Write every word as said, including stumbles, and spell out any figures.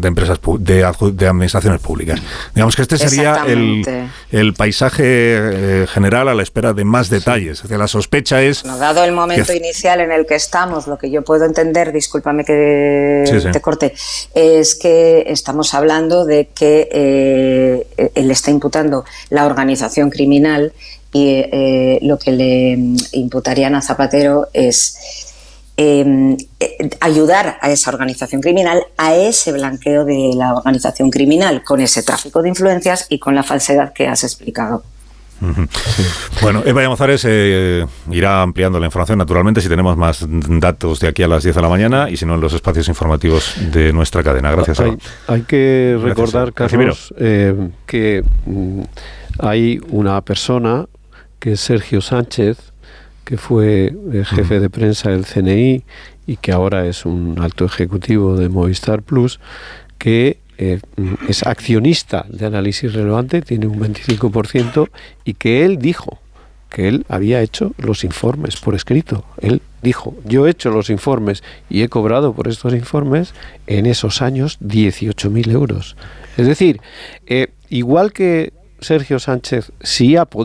de empresas de, de administraciones públicas. Digamos que este sería el, el paisaje eh, general a la espera de más detalles. Sí. La sospecha es... Bueno, dado el momento que... inicial en el que estamos, lo que yo puedo entender, discúlpame que sí, sí. te corte, es que estamos hablando de que eh, él está imputando la organización criminal y eh, lo que le imputarían a Zapatero es eh, eh, ayudar a esa organización criminal, a ese blanqueo de la organización criminal, con ese tráfico de influencias y con la falsedad que has explicado. Uh-huh. Sí. Bueno, Eva Llamazares eh, irá ampliando la información, naturalmente, si tenemos más datos de aquí a las diez de la mañana y si no en los espacios informativos de nuestra cadena. Gracias, Eva. Hay, hay que recordar, Gracias, Carlos, eh, que mm, hay una persona que es Sergio Sánchez, que fue eh, jefe uh-huh. de prensa del C N I y que ahora es un alto ejecutivo de Movistar Plus, que Eh, es accionista de Análisis Relevante, tiene un veinticinco por ciento, y que él dijo que él había hecho los informes por escrito. Él dijo, yo he hecho los informes y he cobrado por estos informes en esos años dieciocho mil euros. Es decir, eh, igual que Sergio Sánchez sí ha podido